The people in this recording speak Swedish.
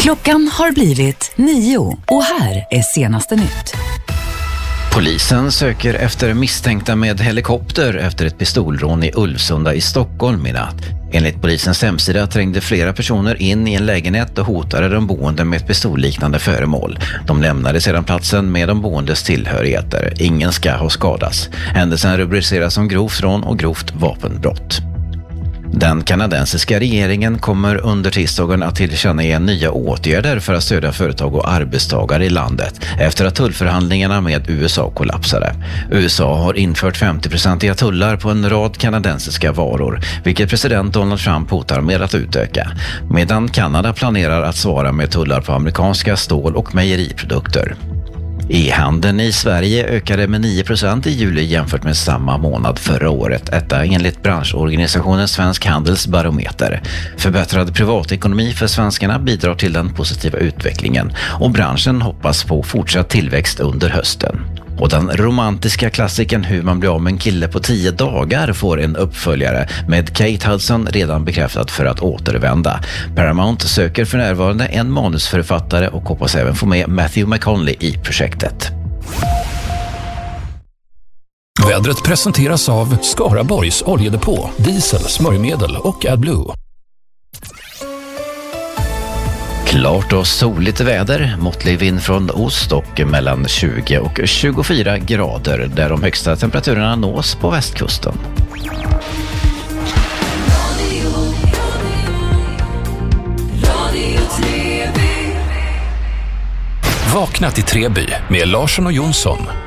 Klockan har blivit 9 och här är senaste nytt. Polisen söker efter misstänkta med helikopter efter ett pistolrån i Ulvsunda i Stockholm i natt. Enligt polisens hemsida trängde flera personer in i en lägenhet och hotade de boende med ett pistolliknande föremål. De lämnade sedan platsen med de boendes tillhörigheter. Ingen ska ha skadats. Händelsen rubriceras som grovt rån och grovt vapenbrott. Den kanadensiska regeringen kommer under tisdagen att tillkännage nya åtgärder för att stödja företag och arbetstagare i landet efter att tullförhandlingarna med USA kollapsade. USA har infört 50-procentiga tullar på en rad kanadensiska varor, vilket president Donald Trump hotar med att utöka, medan Kanada planerar att svara med tullar på amerikanska stål- och mejeriprodukter. E-handeln i Sverige ökade med 9% i juli jämfört med samma månad förra året, detta enligt branschorganisationen Svensk Handels barometer. Förbättrad privatekonomi för svenskarna bidrar till den positiva utvecklingen och branschen hoppas på fortsatt tillväxt under hösten. Och den romantiska klassiken Hur man blir av med en kille på 10 dagar får en uppföljare med Kate Hudson redan bekräftat för att återvända. Paramount söker för närvarande en manusförfattare och hoppas även få med Matthew McConaughey i projektet. Vädret presenteras av Skaraborgs oljedepå, diesel, smörjmedel och AdBlue. Klart och soligt väder, måttlig vind från ost och mellan 20 och 24 grader där de högsta temperaturerna nås på västkusten. Vakna till Treby med Larsson och Jonsson.